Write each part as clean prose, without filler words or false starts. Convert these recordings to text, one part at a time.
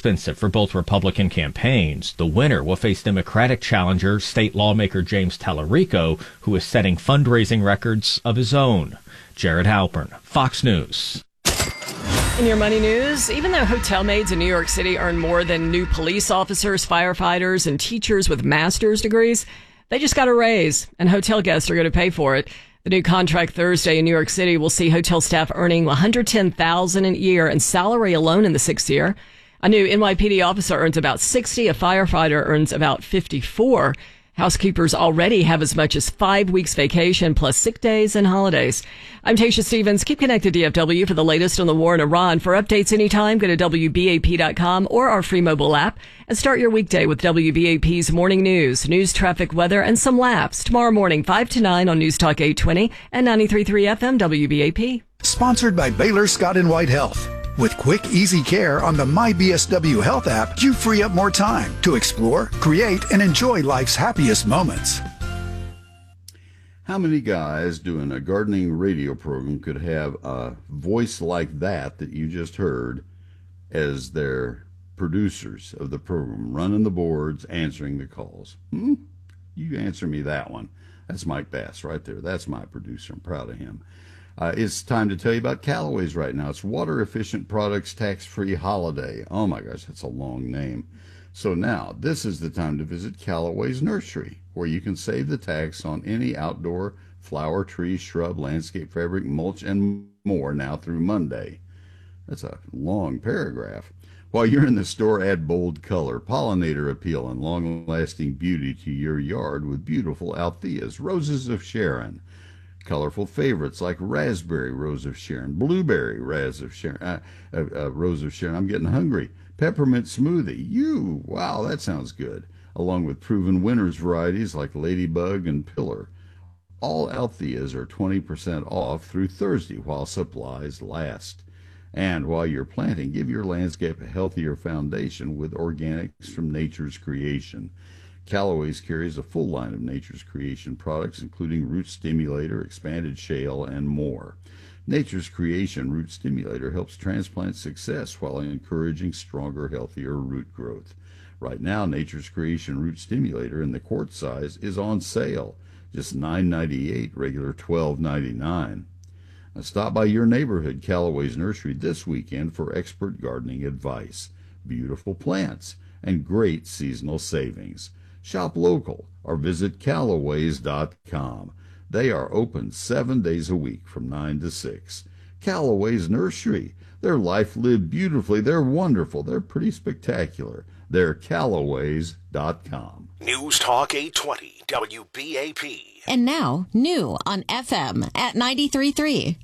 expensive for both Republican campaigns. The winner will face Democratic challenger, state lawmaker James Tallarico, who is setting fundraising records of his own. Jared Halpern, Fox News. In your money news, even though hotel maids in New York City earn more than new police officers, firefighters, and teachers with master's degrees, they just got a raise, and hotel guests are going to pay for it. The new contract Thursday in New York City will see hotel staff earning $110,000 a year in salary alone in the sixth year. A new NYPD officer earns about $60,000. A firefighter earns about $54,000. Housekeepers already have as much as 5 weeks vacation plus sick days and holidays. I'm Tasha Stevens. Keep connected to DFW for the latest on the war in Iran. For updates anytime, go to WBAP.com or our free mobile app and start your weekday with WBAP's morning news, traffic, weather, and some laughs. Tomorrow morning, 5 to 9 on News Talk 820 and 93.3 FM WBAP. Sponsored by Baylor Scott & White Health. With quick, easy care on the MyBSW Health app, you free up more time to explore, create, and enjoy life's happiest moments. How many guys doing a gardening radio program could have a voice like that you just heard as their producers of the program, running the boards, answering the calls? You answer me that one. That's Mike Bass right there. That's my producer. I'm proud of him. It's time to tell you about Callaway's right now. It's Water Efficient Products Tax-Free Holiday. Oh my gosh, that's a long name. So now, this is the time to visit Callaway's Nursery, where you can save the tax on any outdoor flower, tree, shrub, landscape, fabric, mulch, and more now through Monday. That's a long paragraph. While you're in the store, add bold color, pollinator appeal, and long-lasting beauty to your yard with beautiful Altheas, Roses of Sharon. Colorful favorites like raspberry rose of Sharon, blueberry rose of Sharon, I'm getting hungry. Peppermint smoothie. Wow, that sounds good. Along with proven winners varieties like Ladybug and Pillar. All Altheas are 20% off through Thursday while supplies last. And while you're planting, give your landscape a healthier foundation with organics from nature's creation. Callaway's carries a full line of Nature's Creation products, including Root Stimulator, Expanded Shale, and more. Nature's Creation Root Stimulator helps transplant success while encouraging stronger, healthier root growth. Right now, Nature's Creation Root Stimulator in the quart size is on sale, just $9.98, regular $12.99. Now stop by your neighborhood Callaway's Nursery this weekend for expert gardening advice, beautiful plants, and great seasonal savings. Shop local or visit Callaways.com. They are open 7 days a week from 9 to 6. Callaway's Nursery. Their life lived beautifully. They're wonderful. They're pretty spectacular. They're Callaways.com. News Talk 820 WBAP. And now, new on FM at 93.3.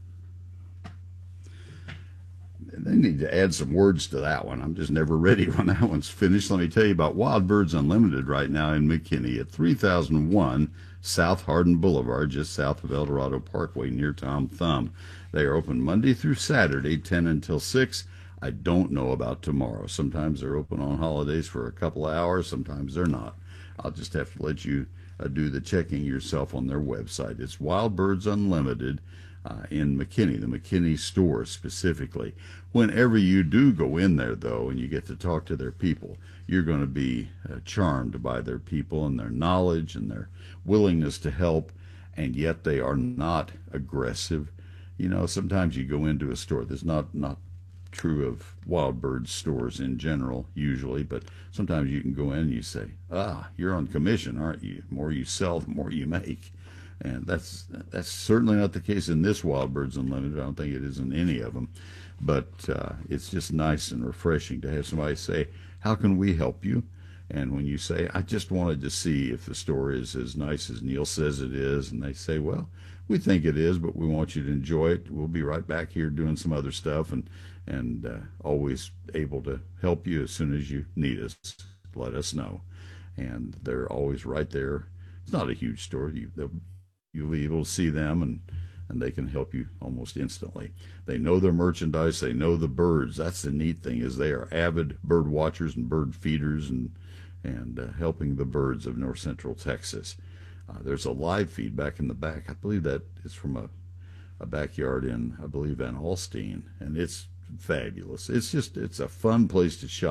They need to add some words to that one. I'm just never ready when that one's finished. Let me tell you about Wild Birds Unlimited right now in McKinney at 3001 South Hardin Boulevard, just south of El Dorado Parkway near Tom Thumb. They are open Monday through Saturday, 10 until 6. I don't know about tomorrow. Sometimes they're open on holidays for a couple of hours. Sometimes they're not. I'll just have to let you do the checking yourself on their website. It's Wild Birds Unlimited in McKinney, the McKinney store specifically. Whenever you do go in there, though, and you get to talk to their people, you're going to be charmed by their people and their knowledge and their willingness to help, and yet they are not aggressive. You know, sometimes you go into a store, there's not true of Wild Bird stores in general, usually, but sometimes you can go in and you say, you're on commission, aren't you? The more you sell, the more you make. And that's certainly not the case in this Wild Birds Unlimited. I don't think it is in any of them. But it's just nice and refreshing to have somebody say, how can we help you? And when you say, I just wanted to see if the store is as nice as Neil says it is, and they say, well, we think it is, but we want you to enjoy it. We'll be right back here doing some other stuff and always able to help you as soon as you need us. Let us know. And they're always right there. It's not a huge store. You'll be able to see them, and they can help you almost instantly. They know their merchandise. They know the birds. That's the neat thing, is they are avid bird watchers and bird feeders and helping the birds of north central Texas. There's a live feed back in the back. I believe that is from a backyard in, I believe, Van Alstyne, and it's fabulous. It's a fun place to shop.